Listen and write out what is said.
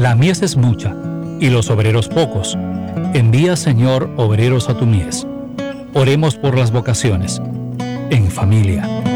La mies es mucha, y los obreros pocos. Envía, Señor, obreros a tu mies. Oremos por las vocaciones. En familia.